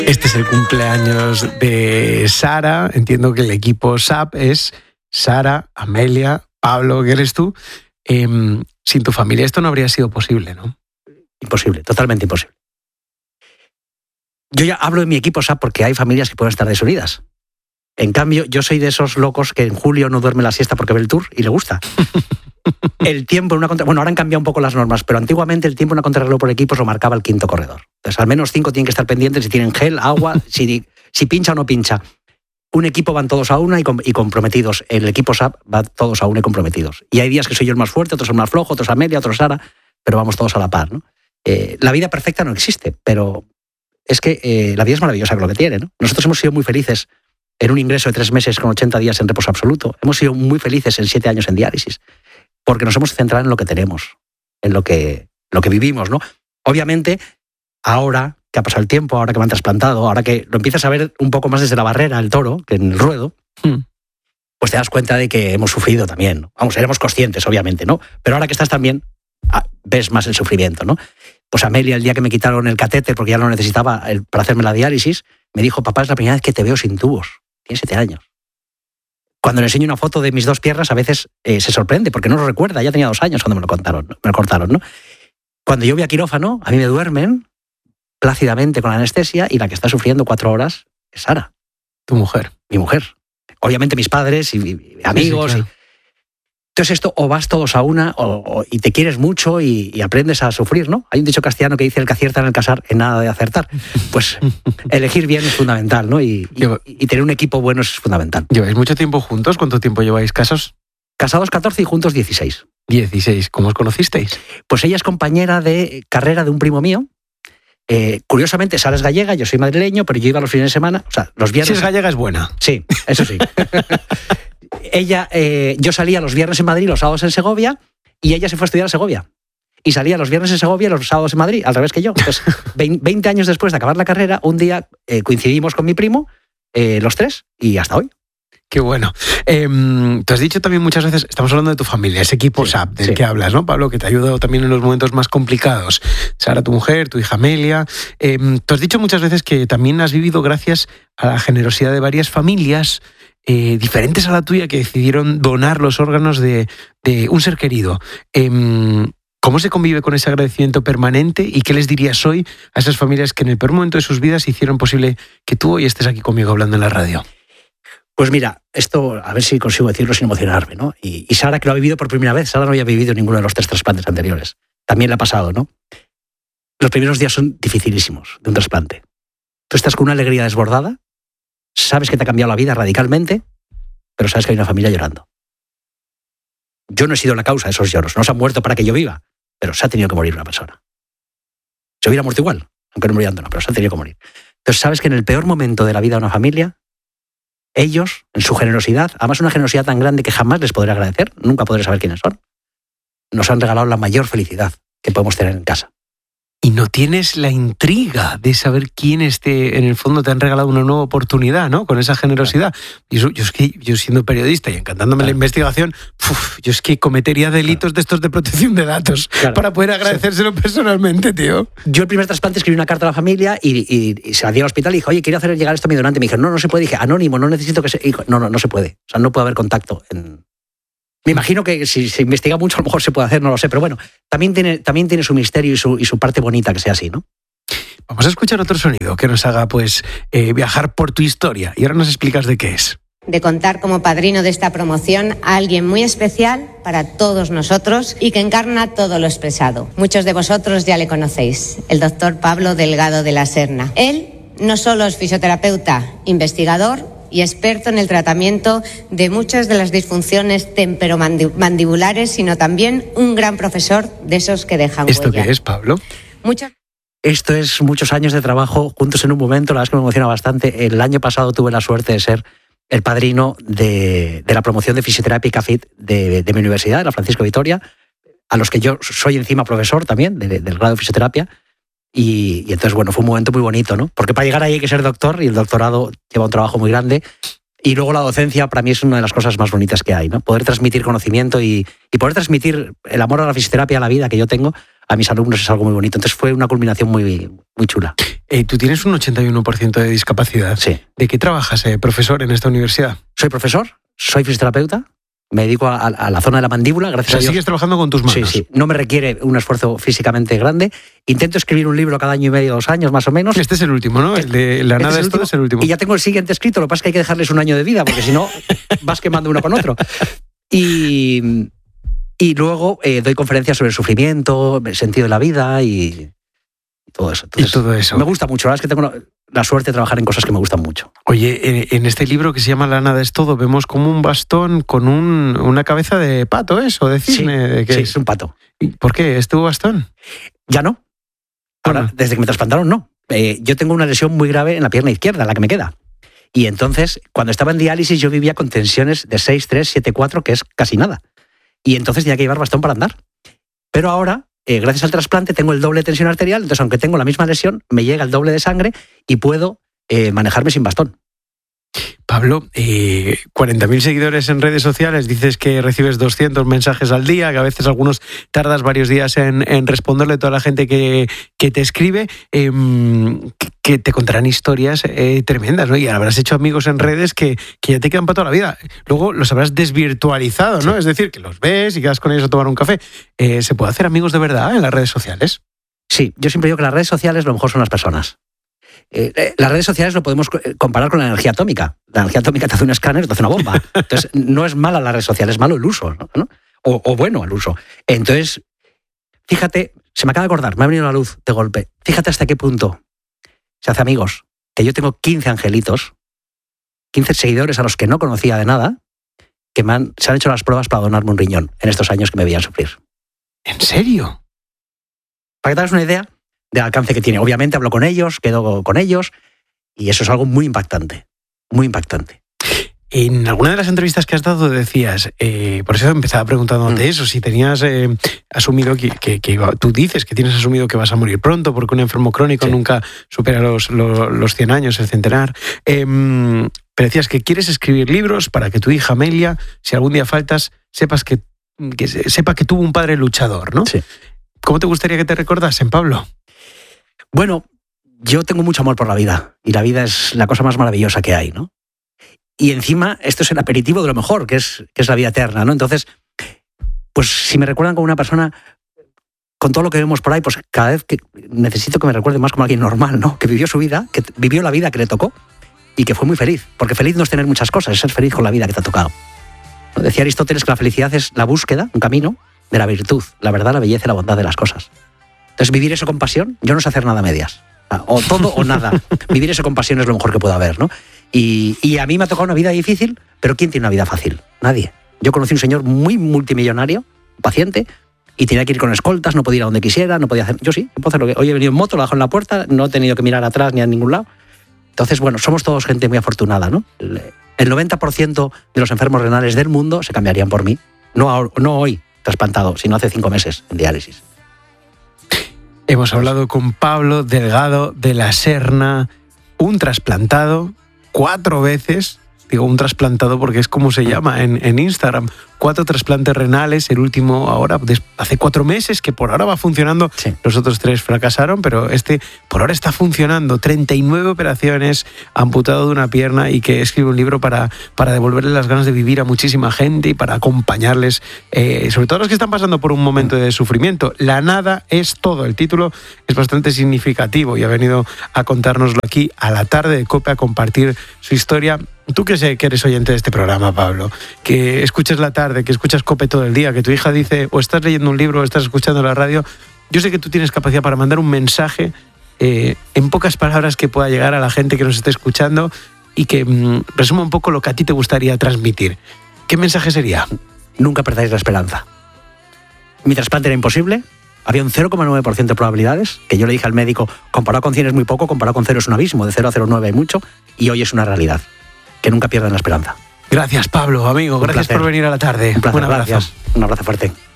Este es el cumpleaños de Sara. Entiendo que el equipo SAP es Sara, Amelia, Pablo, que eres tú. Sin tu familia esto no habría sido posible, ¿no? Imposible, totalmente imposible. Yo ya hablo de mi equipo SAP porque hay familias que pueden estar desunidas. En cambio, yo soy de esos locos que en julio no duerme la siesta porque ve el Tour y le gusta. El tiempo en una bueno, ahora han cambiado un poco las normas, pero antiguamente el tiempo en una contrarreloj por equipos lo marcaba el quinto corredor. Entonces, al menos 5 tienen que estar pendientes si tienen gel, agua, si pincha o no pincha. Un equipo van todos a una y comprometidos. El equipo SAP va todos a una y comprometidos. Y hay días que soy yo el más fuerte, otros el más flojo, otros Amelia, otros Sara, pero vamos todos a la par, ¿no? La vida perfecta no existe, pero es que la vida es maravillosa con lo que tiene, ¿no? Nosotros hemos sido muy felices en un ingreso de 3 meses con 80 días en reposo absoluto. Hemos sido muy felices en 7 años en diálisis, porque nos hemos centrado en lo que tenemos, en lo que vivimos, ¿no? Obviamente, ahora que ha pasado el tiempo, ahora que me han trasplantado, ahora que lo empiezas a ver un poco más desde la barrera, el toro, que en el ruedo, pues te das cuenta de que hemos sufrido también, ¿no? Vamos, éramos conscientes, obviamente, ¿no? Pero ahora que estás también, ves más el sufrimiento, ¿no? Pues Amelia, el día que me quitaron el catéter, porque ya lo necesitaba para hacerme la diálisis, me dijo: papá, es la primera vez que te veo sin tubos. Tiene 7 años. Cuando le enseño una foto de mis 2 piernas, a veces se sorprende, porque no lo recuerda. Ya tenía 2 años cuando me lo cortaron, ¿no? Cuando yo voy a quirófano, a mí me duermen plácidamente con anestesia, y la que está sufriendo 4 horas es Sara. Tu mujer. Mi mujer. Obviamente mis padres y amigos. Sí, claro. Entonces esto, o vas todos a una y te quieres mucho y aprendes a sufrir, ¿no? Hay un dicho castellano que dice: el que acierta en el casar, en nada de acertar. Pues elegir bien es fundamental, ¿no? Y tener un equipo bueno es fundamental. ¿Lleváis mucho tiempo juntos? ¿Cuánto tiempo lleváis casados? Casados 14 y juntos 16. 16. ¿Cómo os conocisteis? Pues ella es compañera de carrera de un primo mío. Curiosamente, Sara es gallega, yo soy madrileño, pero yo iba los fines de semana, o sea, los viernes... Si es gallega es buena. Sí, eso sí. Yo salía los viernes en Madrid, los sábados en Segovia, y ella se fue a estudiar a Segovia. Y salía los viernes en Segovia, los sábados en Madrid, al revés que yo. Entonces, 20 años después de acabar la carrera, un día coincidimos con mi primo, los 3, y hasta hoy. Qué bueno. Tú has dicho también muchas veces, estamos hablando de tu familia, ese equipo SAP del que hablas, ¿no, Pablo? Que te ha ayudado también en los momentos más complicados. Sara, tu mujer, tu hija Amelia. Tú has dicho muchas veces que también has vivido gracias a la generosidad de varias familias diferentes a la tuya, que decidieron donar los órganos de un ser querido. ¿Cómo se convive con ese agradecimiento permanente y qué les dirías hoy a esas familias que en el peor momento de sus vidas hicieron posible que tú hoy estés aquí conmigo hablando en la radio? Pues mira, esto, a ver si consigo decirlo sin emocionarme, ¿no? Y Sara, que lo ha vivido por primera vez, Sara no había vivido ninguno de los 3 trasplantes anteriores. También le ha pasado, ¿no? Los primeros días son dificilísimos de un trasplante. Tú estás con una alegría desbordada, sabes que te ha cambiado la vida radicalmente, pero sabes que hay una familia llorando. Yo no he sido la causa de esos lloros, no se han muerto para que yo viva, pero se ha tenido que morir una persona. Se hubiera muerto igual, aunque no muriendo, no, pero se ha tenido que morir. Entonces sabes que en el peor momento de la vida de una familia, ellos, en su generosidad, además una generosidad tan grande que jamás les podré agradecer, nunca podré saber quiénes son, nos han regalado la mayor felicidad que podemos tener en casa. Y no tienes la intriga de saber quiénes en el fondo te han regalado una nueva oportunidad, ¿no? Con esa generosidad. Y eso, yo siendo periodista y encantándome la investigación, yo es que cometería delitos de estos de protección de datos para poder agradecérselo personalmente, tío. Yo el primer trasplante escribí una carta a la familia y se la di al hospital y dije: oye, quiero hacer llegar esto a mi donante. Me dijeron: no se puede. Dije: anónimo, no necesito que se... No se puede. O sea, no puede haber contacto. Me imagino que si se investiga mucho, a lo mejor se puede hacer, no lo sé, pero bueno, también tiene su misterio y su parte bonita que sea así, ¿no? Vamos a escuchar otro sonido que nos haga viajar por tu historia, y ahora nos explicas de qué es. De contar como padrino de esta promoción a alguien muy especial para todos nosotros y que encarna todo lo expresado. Muchos de vosotros ya le conocéis, el doctor Pablo Delgado de la Serna. Él no solo es fisioterapeuta, investigador y experto en el tratamiento de muchas de las disfunciones temporomandibulares, sino también un gran profesor de esos que dejan huella. ¿Esto qué es, Pablo? Esto es muchos años de trabajo juntos en un momento. La verdad es que me emociona bastante. El año pasado tuve la suerte de ser el padrino de la promoción de fisioterapia y CAFIT de mi universidad, de la Francisco Vitoria, a los que yo soy encima profesor también del grado de fisioterapia. Y entonces, bueno, fue un momento muy bonito, ¿no? Porque para llegar ahí hay que ser doctor y el doctorado lleva un trabajo muy grande. Y luego la docencia para mí es una de las cosas más bonitas que hay, ¿no? Poder transmitir conocimiento y poder transmitir el amor a la fisioterapia, a la vida que yo tengo a mis alumnos es algo muy bonito. Entonces fue una culminación muy, muy chula. Tú tienes un 81% de discapacidad. Sí. ¿De qué trabajas, profesor, en esta universidad? Soy profesor, soy fisioterapeuta, me dedico a la zona de la mandíbula, gracias a Dios. ¿Sigues trabajando con tus manos? Sí. No me requiere un esfuerzo físicamente grande. Intento escribir un libro cada año y medio, 2 años más o menos. Este es el último, ¿no? El de La nada es todo es el último. Y ya tengo el siguiente escrito, lo que pasa es que hay que dejarles un año de vida, porque si no vas quemando uno con otro. Y luego doy conferencias sobre el sufrimiento, el sentido de la vida y todo eso. Entonces, y todo eso. Me gusta mucho, la verdad es que tengo la suerte de trabajar en cosas que me gustan mucho. Oye, en este libro que se llama La nada es todo, vemos como un bastón con una cabeza de pato, ¿eso? De cisne. Sí, es un pato. ¿Por qué? ¿Es tu bastón? Ya no. Ahora, desde que me trasplantaron, no. Yo tengo una lesión muy grave en la pierna izquierda, la que me queda. Y entonces, cuando estaba en diálisis, yo vivía con tensiones de 6,3, 7,4, que es casi nada. Y entonces tenía que llevar bastón para andar. Pero ahora, gracias al trasplante, tengo el doble de tensión arterial, entonces aunque tengo la misma lesión, me llega el doble de sangre y puedo manejarme sin bastón. Pablo, 40.000 seguidores en redes sociales, dices que recibes 200 mensajes al día, que a veces algunos tardas varios días en responderle a toda la gente que te escribe, que te contarán historias tremendas, ¿no? Y habrás hecho amigos en redes que ya te quedan para toda la vida. Luego los habrás desvirtualizado, ¿no? Sí. Es decir, que los ves y quedas con ellos a tomar un café. ¿Se puede hacer amigos de verdad en las redes sociales? Sí, yo siempre digo que las redes sociales lo mejor son las personas. Las redes sociales lo podemos comparar con la energía atómica. La energía atómica te hace un escáner, te hace una bomba. Entonces, no es mala la red social, es malo el uso, ¿no? O bueno el uso. Entonces, fíjate, se me acaba de acordar, me ha venido la luz de golpe. Fíjate hasta qué punto se hace amigos. Que yo tengo 15 angelitos, 15 seguidores a los que no conocía de nada, que se han hecho las pruebas para donarme un riñón en estos años que me veían sufrir. ¿En serio? Para que te hagas una idea del alcance que tiene. Obviamente hablo con ellos, quedo con ellos, y eso es algo muy impactante, muy impactante. En alguna de las entrevistas que has dado decías, por eso empezaba preguntándote eso, si tenías asumido que tú dices que tienes asumido que vas a morir pronto, porque un enfermo crónico nunca supera los 100 años, el centenar. Pero decías que quieres escribir libros para que tu hija Amelia, si algún día faltas, sepa que tuvo un padre luchador, ¿no? Sí. ¿Cómo te gustaría que te recordasen, Pablo? Bueno, yo tengo mucho amor por la vida, y la vida es la cosa más maravillosa que hay, ¿no? Y encima, esto es el aperitivo de lo mejor, que es la vida eterna, ¿no? Entonces, pues si me recuerdan como una persona, con todo lo que vemos por ahí, pues cada vez que necesito que me recuerden más como alguien normal, ¿no? Que vivió su vida, que vivió la vida que le tocó y que fue muy feliz. Porque feliz no es tener muchas cosas, es ser feliz con la vida que te ha tocado. ¿No? Decía Aristóteles que la felicidad es la búsqueda, un camino, de la virtud, la verdad, la belleza y la bondad de las cosas. Entonces, vivir eso con pasión, yo no sé hacer nada a medias. O todo o nada. Vivir eso con pasión es lo mejor que puedo haber, ¿no? Y a mí me ha tocado una vida difícil, pero ¿quién tiene una vida fácil? Nadie. Yo conocí un señor muy multimillonario, paciente, y tenía que ir con escoltas, no podía ir a donde quisiera, no podía hacer... Yo sí, puedo hacer lo que... Hoy he venido en moto, lo dejo en la puerta, no he tenido que mirar atrás ni a ningún lado. Entonces, bueno, somos todos gente muy afortunada, ¿no? El 90% de los enfermos renales del mundo se cambiarían por mí. No hoy, trasplantado, sino hace 5 meses en diálisis. Hemos hablado con Pablo Delgado de la Serna, un trasplantado 4 veces, digo un trasplantado porque es como se llama en Instagram, 4 trasplantes renales, el último ahora, hace 4 meses, que por ahora va funcionando, sí. Los otros 3 fracasaron, pero este por ahora está funcionando, 39 operaciones, amputado de una pierna, y que escribe un libro para devolverle las ganas de vivir a muchísima gente y para acompañarles, sobre todo los que están pasando por un momento de sufrimiento. La nada es todo, el título es bastante significativo y ha venido a contárnoslo aquí a la tarde de COPE, a compartir su historia. Tú que sé que eres oyente de este programa, Pablo, que escuchas la tarde, que escuchas COPE todo el día, que tu hija dice o estás leyendo un libro o estás escuchando la radio, yo sé que tú tienes capacidad para mandar un mensaje en pocas palabras que pueda llegar a la gente que nos esté escuchando y que resuma un poco lo que a ti te gustaría transmitir. ¿Qué mensaje sería? Nunca perdáis la esperanza. Mi trasplante era imposible, había un 0,9% de probabilidades, que yo le dije al médico, comparado con 100 es muy poco, comparado con 0 es un abismo, de 0 a 0,9 hay mucho, y hoy es una realidad. Que nunca pierdan la esperanza. Gracias, Pablo, amigo. Gracias por venir a la tarde. Un placer, un abrazo. Gracias. Un abrazo fuerte.